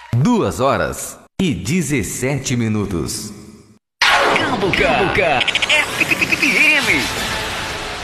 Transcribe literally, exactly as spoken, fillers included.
Duas horas e dezessete minutos. Cambuca F M.